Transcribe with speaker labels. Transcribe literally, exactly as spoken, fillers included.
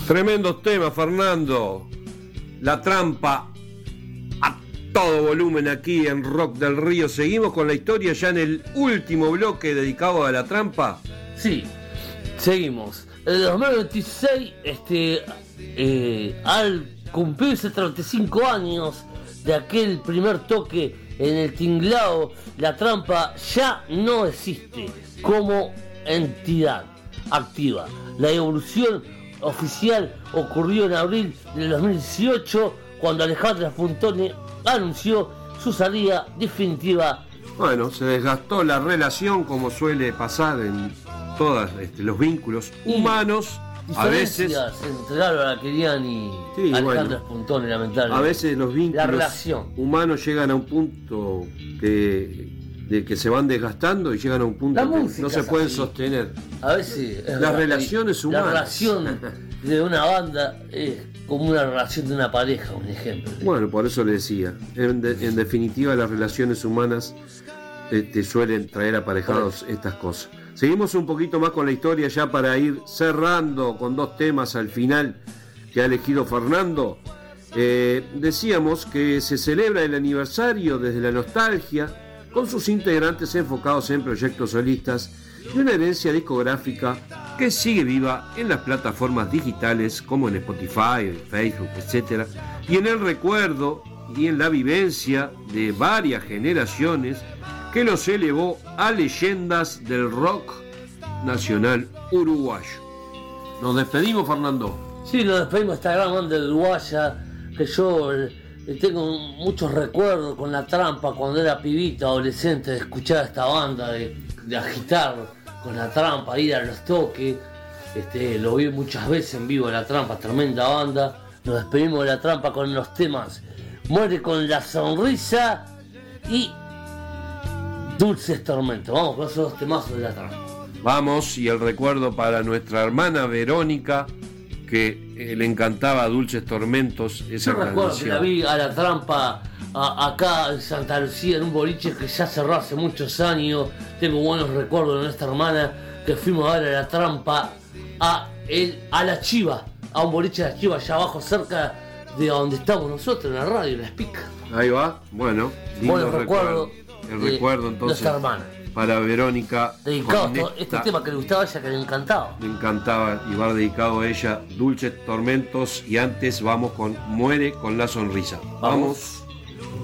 Speaker 1: Tremendos temas, Fernando. La trampa a todo volumen aquí en Rock del Río. Seguimos con la historia ya en el último bloque dedicado a la trampa.
Speaker 2: Sí, seguimos. En dos mil veintiséis, este, eh, al cumplirse treinta y cinco años de aquel primer toque en el tinglao, la trampa ya no existe como entidad activa. La evolución oficial ocurrió en abril del dos mil dieciocho, cuando Alejandra Spuntone anunció su salida definitiva.
Speaker 1: Bueno, se desgastó la relación, como suele pasar en todos este, los vínculos humanos. A veces
Speaker 2: entre Laura Laquerian y sí, Alejandra bueno, Spuntone, lamentablemente.
Speaker 1: A veces los vínculos
Speaker 2: la relación.
Speaker 1: humanos llegan a un punto que, de que se van desgastando y llegan a un punto que no se pueden así. sostener.
Speaker 2: A veces
Speaker 1: las verdad, relaciones humanas.
Speaker 2: La relación de una banda es como una relación de una pareja, un ejemplo.
Speaker 1: Bueno, por eso le decía. En, de, en definitiva, las relaciones humanas este, suelen traer aparejados bueno. estas cosas. Seguimos un poquito más con la historia ya para ir cerrando con dos temas al final que ha elegido Fernando. Eh, decíamos que se celebra el aniversario desde la nostalgia, con sus integrantes enfocados en proyectos solistas y una herencia discográfica que sigue viva en las plataformas digitales como en Spotify, Facebook, etcétera, y en el recuerdo y en la vivencia de varias generaciones que los elevó a leyendas del rock nacional uruguayo. Nos despedimos, Fernando.
Speaker 2: Sí, nos despedimos de esta gran banda uruguaya que yo eh, tengo muchos recuerdos con la trampa cuando era pibito, adolescente, de escuchar esta banda, de, de agitar con la trampa, ir a los toques. Este, lo vi muchas veces en vivo, la trampa, tremenda banda. Nos despedimos de la trampa con los temas Muere con la sonrisa y Dulces Tormentos. Vamos con esos dos temazos de la trampa.
Speaker 1: Vamos, y el recuerdo para nuestra hermana Verónica, que eh, le encantaba Dulces Tormentos, esa
Speaker 2: Yo
Speaker 1: canción.
Speaker 2: recuerdo que la vi a la trampa a, acá en Santa Lucía, en un boliche que ya cerró hace muchos años. Tengo buenos recuerdos de nuestra hermana, que fuimos a ver a la trampa a, el, a la Chiva, a un boliche de la Chiva allá abajo, cerca de donde estamos nosotros, en la radio, en la Espica.
Speaker 1: Ahí va, bueno, lindo
Speaker 2: buenos recuerdos.
Speaker 1: El recuerdo entonces para Verónica,
Speaker 2: dedicado a este tema que le gustaba a ella, que le encantaba
Speaker 1: le encantaba y va dedicado a ella Dulces Tormentos. Y antes vamos con Muere con la sonrisa. Vamos, vamos.